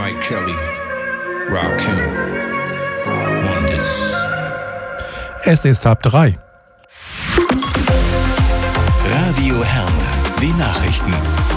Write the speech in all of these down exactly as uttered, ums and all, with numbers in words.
Mike Kelly, Rakim, Wonders. Es ist halb drei. Radio Herne, die Nachrichten.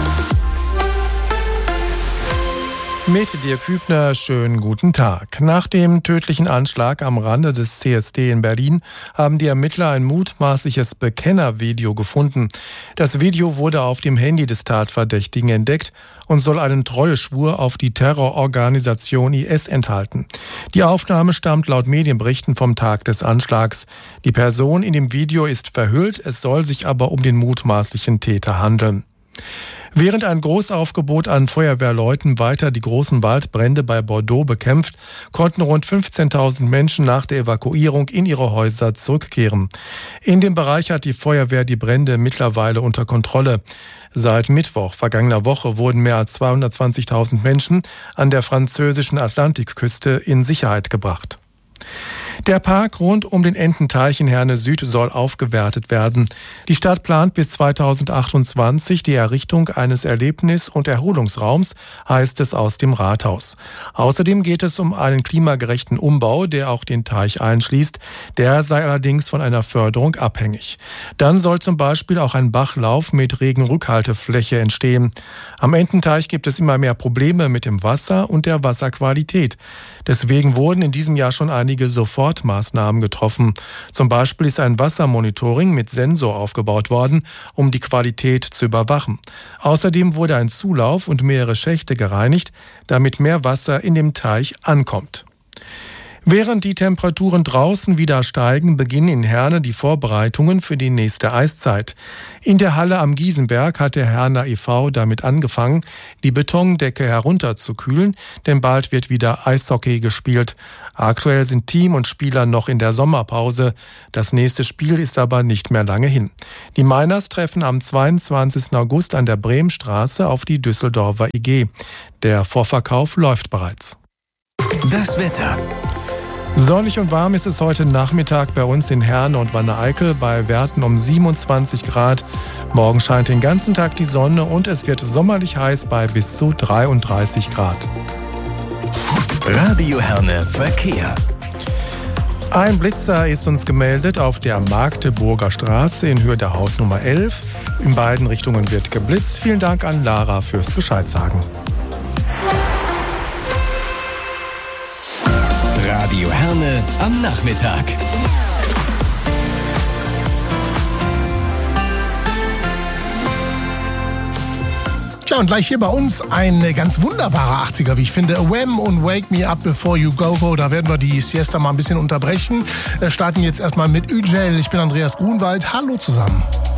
Mit Dirk Hübner, schönen guten Tag. Nach dem tödlichen Anschlag am Rande des C S D in Berlin haben die Ermittler ein mutmaßliches Bekennervideo gefunden. Das Video wurde auf dem Handy des Tatverdächtigen entdeckt und soll einen Treueschwur auf die Terrororganisation I S enthalten. Die Aufnahme stammt laut Medienberichten vom Tag des Anschlags. Die Person in dem Video ist verhüllt, es soll sich aber um den mutmaßlichen Täter handeln. Während ein Großaufgebot an Feuerwehrleuten weiter die großen Waldbrände bei Bordeaux bekämpft, konnten rund fünfzehntausend Menschen nach der Evakuierung in ihre Häuser zurückkehren. In dem Bereich hat die Feuerwehr die Brände mittlerweile unter Kontrolle. Seit Mittwoch vergangener Woche wurden mehr als zweihundertzwanzigtausend Menschen an der französischen Atlantikküste in Sicherheit gebracht. Der Park rund um den Ententeich in Herne Süd soll aufgewertet werden. Die Stadt plant bis zweitausendachtundzwanzig die Errichtung eines Erlebnis- und Erholungsraums, heißt es aus dem Rathaus. Außerdem geht es um einen klimagerechten Umbau, der auch den Teich einschließt. Der sei allerdings von einer Förderung abhängig. Dann soll zum Beispiel auch ein Bachlauf mit Regenrückhaltefläche entstehen. Am Ententeich gibt es immer mehr Probleme mit dem Wasser und der Wasserqualität. Deswegen wurden in diesem Jahr schon einige Sofortmaßnahmen getroffen. Zum Beispiel ist ein Wassermonitoring mit Sensor aufgebaut worden, um die Qualität zu überwachen. Außerdem wurde ein Zulauf und mehrere Schächte gereinigt, damit mehr Wasser in dem Teich ankommt. Während die Temperaturen draußen wieder steigen, beginnen in Herne die Vorbereitungen für die nächste Eiszeit. In der Halle am Giesenberg hat der Herner e V damit angefangen, die Betondecke herunterzukühlen, denn bald wird wieder Eishockey gespielt. Aktuell sind Team und Spieler noch in der Sommerpause. Das nächste Spiel ist aber nicht mehr lange hin. Die Miners treffen am zweiundzwanzigsten August an der Bremenstraße auf die Düsseldorfer I G. Der Vorverkauf läuft bereits. Das Wetter. Sonnig und warm ist es heute Nachmittag bei uns in Herne und Wanne-Eickel bei Werten um siebenundzwanzig Grad. Morgen scheint den ganzen Tag die Sonne und es wird sommerlich heiß bei bis zu dreiunddreißig Grad. Radio Herne Verkehr. Ein Blitzer ist uns gemeldet auf der Magdeburger Straße in Höhe der Hausnummer elf. In beiden Richtungen wird geblitzt. Vielen Dank an Lara fürs Bescheidsagen. Radio Herne am Nachmittag. Tja, und gleich hier bei uns ein ganz wunderbarer achtziger, wie ich finde. Wham! Und Wake Me Up Before You Go Go. Da werden wir die Siesta mal ein bisschen unterbrechen. Wir starten jetzt erstmal mit Ügel. Ich bin Andreas Grunwald. Hallo zusammen.